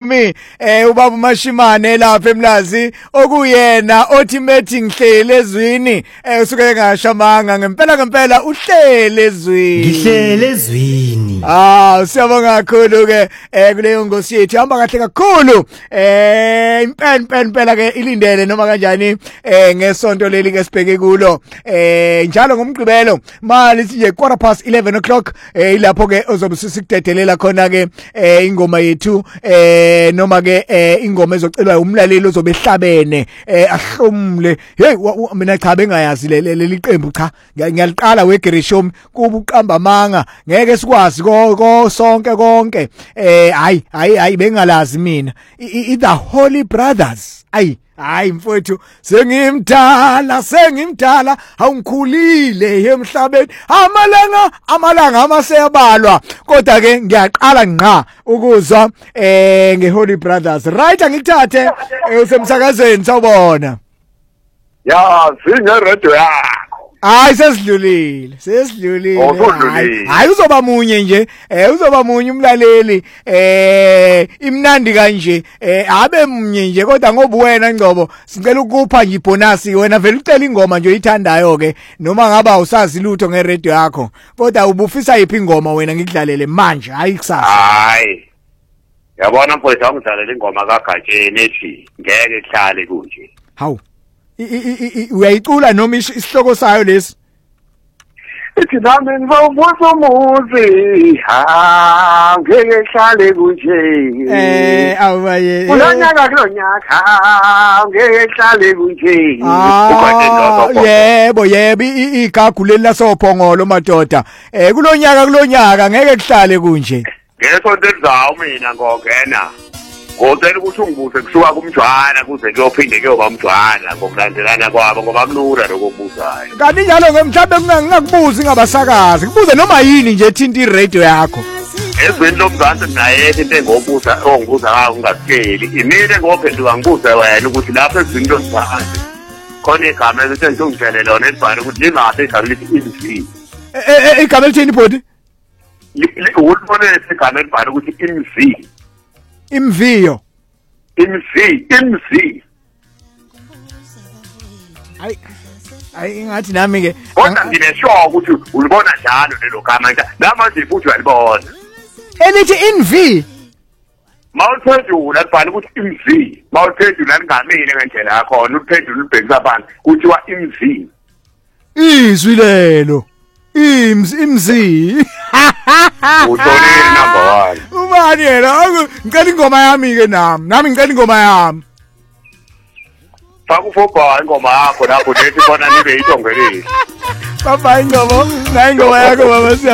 wami ubaba Mashimane lapha eMlazi okuyena othi methi ngihlele ezwini usuke ngashamanga ngempela uhlele ezwini ngihlele ezwini siyabonga kakhulu ke kuleyo ngosi yethu hamba kahle kakhulu impela ke ilindele noma kanjani ngesonto leli ke sibheke kulo njalo ngomgqibelo mali nje 11 o'clock ilapho ke ozobe sisikudedelela khona ke ingoma yethu noma ke ingoma ezocelwa umlaleli ozobe ehlabene ahlomle hey mina cha bengayazi leli qembu cha ngiyaliqala weGerishom kuba uqamba manga ngeke sikwazi sonke konke hayi bengalazi mina the Holy Brothers hayi mfowethu sengimdala awungikhulile emhlabeni amalanga amaseyabalwa kodwa ke ngiyaqala ngqa ukuzwa ngeHoly Brothers right angikuthathe usemsakazweni sawubona ya singe radio yakho hayi sesidlulile hayi uzoba munye nje uzoba munye umlaleli imnandi kanje abe munye nje kodwa ngoba wena Ngcobo sicela ukupha nje ibonus wena vele ucela ingoma nje oyithandayo ke noma ngaba usazi lutho ngeradio yakho kodwa ubufisa iphi ingoma wena ngikudlalele manje hayi kusasa hayi yabona mfowethu angidlalele ingoma kaGatsheni ethi ngeke kuhlale kunje hawu uyayicula noma isihloko sayo lesi ithi nami ngizombuza umuzi ngeke hlale kunje awubaye kulonyaka ngeke hlale kunje yebo igagu leli lasophongolo madoda kulonyaka ngeke kuhlale kunje ngesonto elizayo mina ngongena ngocela ukuthi ungibuze kusuka kumjwana kuze kuyophinde kuyoba umjwana ngokulandelana kwabo ngoba kulula lokubuzayo kanti njalo ngemhlawumbe ngingakubuzi ngabasakazi kubuze noma yini nje ethinta iradio yakho ezweni lomzansi minayethe into engobuza ongibuza ngayo ungasikeli imile ngophenduka ngibuze wena ukuthi lapha ezweni lomzansi khona igama elithi ngizongitshele lona elibhale ukuthi lingaphi igama lithi imv igama elithini bodi ulibone igama elibhale ukuthi imv imviyo imv hayi ngathi nami ke kodwa ngineshoka ukuthi ulibona njalo lelo gama namanje futhi uyalibona elithi inv mawuphendula libhale ukuthi imv mawuphendula lingamile ngendlela yakho uphendula ubhekisa abantu kuthiwa imv izwi lelo imzi utholile number 1 ubani yena ngicela ingoma yami ke nami ngicela ingoma yami fakufobha ingoma yakho lapho lethi khona nibe yithongelile baba ingoma yakho baba